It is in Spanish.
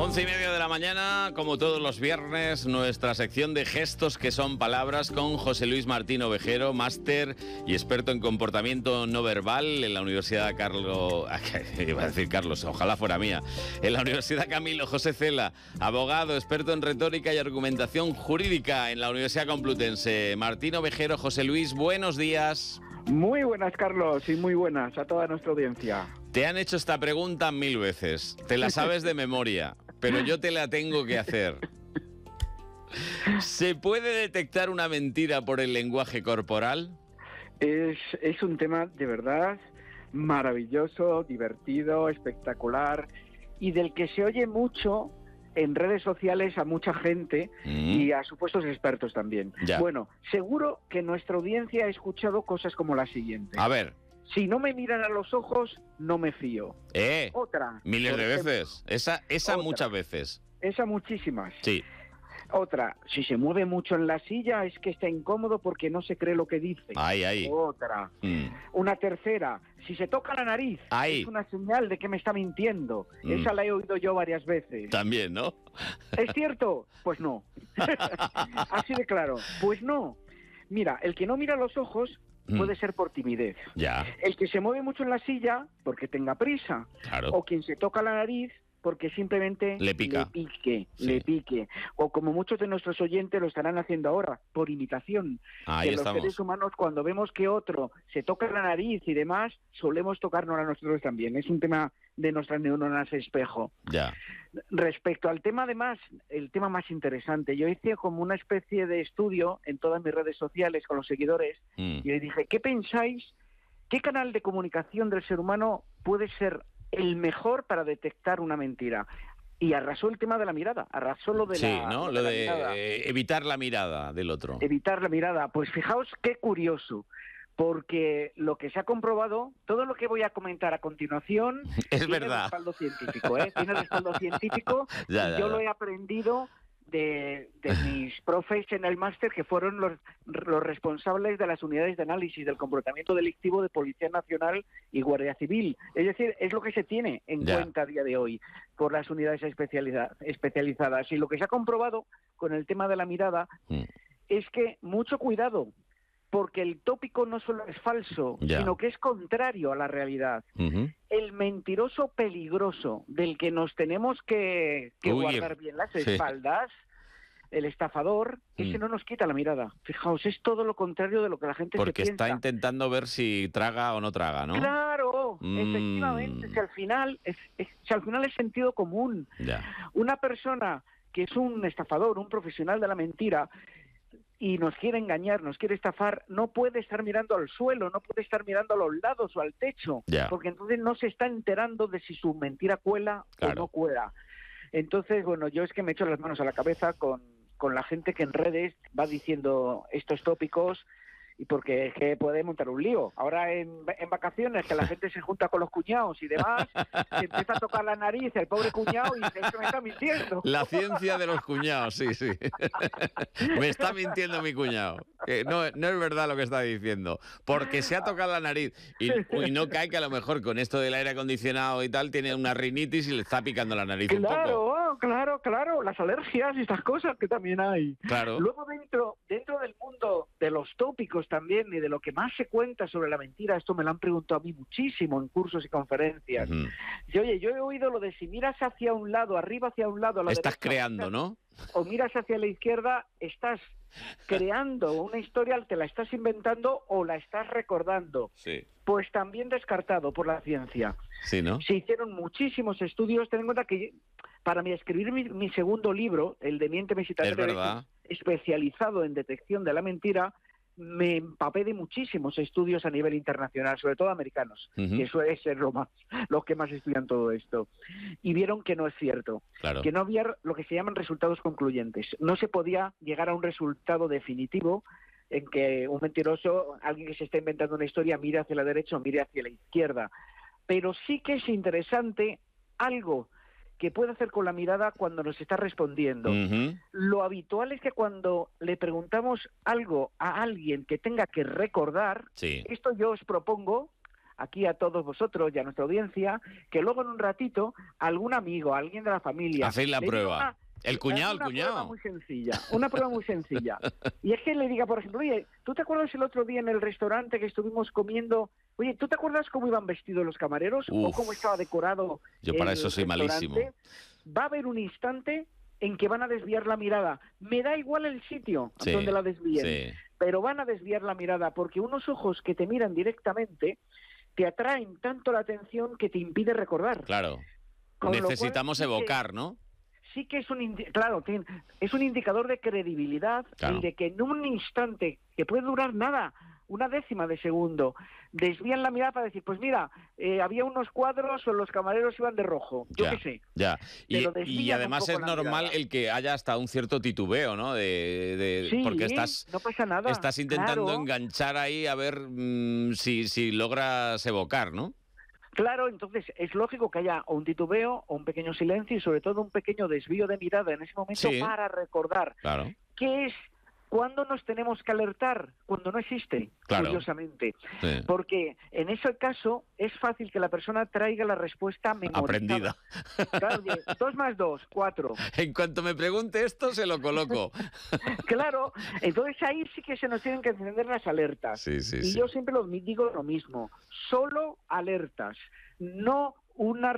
11:30 de la mañana, como todos los viernes, nuestra sección de gestos que son palabras con José Luis Martín Ovejero, máster y experto en comportamiento no verbal en la Universidad iba a decir Carlos, ojalá fuera mía, en la Universidad Camilo José Cela, abogado, experto en retórica y argumentación jurídica en la Universidad Complutense. Martín Ovejero, José Luis, buenos días. Muy buenas, Carlos, y muy buenas a toda nuestra audiencia. Te han hecho esta pregunta 1000 veces, te la sabes de memoria, pero yo te la tengo que hacer. ¿Se puede detectar una mentira por el lenguaje corporal? Es un tema de verdad maravilloso, divertido, espectacular y del que se oye mucho en redes sociales a mucha gente y a supuestos expertos también. Ya. Bueno, seguro que nuestra audiencia ha escuchado cosas como la siguiente. A ver. Si no me miran a los ojos, no me fío. Otra. Miles de ejemplo, veces. Esa otra. Muchas veces. Esa muchísimas. Sí. Otra, si se mueve mucho en la silla es que está incómodo porque no se cree lo que dice. Ahí. Otra. Una tercera, si se toca la nariz es una señal de que me está mintiendo. Esa la he oído yo varias veces. También, ¿no? ¿Es cierto? Pues no. Así de claro. Pues no. Mira, el que no mira los ojos puede ser por timidez. Ya. El que se mueve mucho en la silla porque tenga prisa. Claro. O quien se toca la nariz porque simplemente le pique. O como muchos de nuestros oyentes lo estarán haciendo ahora, por imitación. Ahí que estamos. Los seres humanos, cuando vemos que otro se toca la nariz y demás, solemos tocarnos a nosotros también. Es un tema de nuestras neuronas espejo. Ya. Respecto al tema, además, el tema más interesante, yo hice como una especie de estudio en todas mis redes sociales con los seguidores y les dije, ¿qué pensáis? ¿Qué canal de comunicación del ser humano puede ser el mejor para detectar una mentira? Y arrasó el tema de la mirada, arrasó lo de lo de evitar la mirada del otro. Evitar la mirada. Pues fijaos qué curioso, porque lo que se ha comprobado, todo lo que voy a comentar a continuación es tiene verdad. Respaldo científico, tiene respaldo científico y yo lo he aprendido de mis profes en el máster, que fueron los responsables de las unidades de análisis del comportamiento delictivo de Policía Nacional y Guardia Civil. Es decir, es lo que se tiene en cuenta a día de hoy por las unidades especializadas. Y lo que se ha comprobado con el tema de la mirada es que mucho cuidado, porque el tópico no solo es falso, sino que es contrario a la realidad. El mentiroso peligroso del que nos tenemos que guardar bien las espaldas, el estafador, ese no nos quita la mirada. Fijaos, es todo lo contrario de lo que la gente se piensa. Porque está intentando ver si traga o no traga, ¿no? Claro, efectivamente. Si al final es sentido común. Una persona que es un estafador, un profesional de la mentira, y nos quiere engañar, nos quiere estafar, no puede estar mirando al suelo, no puede estar mirando a los lados o al techo, porque entonces no se está enterando de si su mentira cuela o no cuela. Entonces, bueno, yo es que me echo las manos a la cabeza con la gente que en redes va diciendo estos tópicos, y porque es que puede montar un lío. Ahora en vacaciones, que la gente se junta con los cuñados y demás, se empieza a tocar la nariz el pobre cuñado y dice, es que me está mintiendo. La ciencia de los cuñados, sí. Me está mintiendo mi cuñado. No es verdad lo que está diciendo. Porque se ha tocado la nariz y no cae que a lo mejor con esto del aire acondicionado y tal tiene una rinitis y le está picando la nariz un poco. Claro. Las alergias y estas cosas que también hay. Claro. Luego dentro del mundo de los tópicos también y de lo que más se cuenta sobre la mentira, esto me lo han preguntado a mí muchísimo en cursos y conferencias. Y oye, yo he oído lo de si miras hacia un lado, arriba hacia un lado, a la estás derecha, creando, ¿no? O miras hacia la izquierda, estás creando una historia, te la estás inventando o la estás recordando. Sí. Pues también descartado por la ciencia. Sí, ¿no? Se hicieron muchísimos estudios. Ten en cuenta que para escribir mi segundo libro, el de Miénteme si te atreves, especializado en detección de la mentira, me empapé de muchísimos estudios a nivel internacional, sobre todo americanos, que suele ser los que más estudian todo esto, y vieron que no es cierto, que no había lo que se llaman resultados concluyentes. No se podía llegar a un resultado definitivo en que un mentiroso, alguien que se está inventando una historia, mire hacia la derecha o mire hacia la izquierda. Pero sí que es interesante algo que puede hacer con la mirada cuando nos está respondiendo. Lo habitual es que cuando le preguntamos algo a alguien que tenga que recordar, esto yo os propongo aquí a todos vosotros y a nuestra audiencia que luego en un ratito algún amigo, alguien de la familia... Hacéis la prueba. El cuñado. Una prueba muy sencilla. Y es que le diga, por ejemplo, oye, ¿tú te acuerdas el otro día en el restaurante que estuvimos comiendo? Oye, ¿tú te acuerdas cómo iban vestidos los camareros? ¿O cómo estaba decorado? Yo para eso soy malísimo. Va a haber un instante en que van a desviar la mirada. Me da igual el sitio donde la desvíen, pero van a desviar la mirada porque unos ojos que te miran directamente te atraen tanto la atención que te impide recordar. Claro. Necesitamos evocar, ¿no? Sí que es es un indicador de credibilidad, el de que en un instante, que puede durar nada, una décima de segundo, desvían la mirada para decir, pues mira, había unos cuadros o los camareros iban de rojo, yo qué sé. Ya. Y además es normal el que haya hasta un cierto titubeo, ¿no? Porque no pasa nada. Estás intentando enganchar ahí a ver si logras evocar, ¿no? Claro, entonces es lógico que haya o un titubeo o un pequeño silencio y sobre todo un pequeño desvío de mirada en ese momento para recordar. Claro. ¿Qué es? ¿Cuándo nos tenemos que alertar? Cuando no existe, curiosamente. Sí. Porque en ese caso es fácil que la persona traiga la respuesta memorizada. Aprendida. Claro, 2 más 2, 4. En cuanto me pregunte esto, se lo coloco. Claro, entonces ahí sí que se nos tienen que encender las alertas. Yo siempre digo lo mismo, solo alertas, no una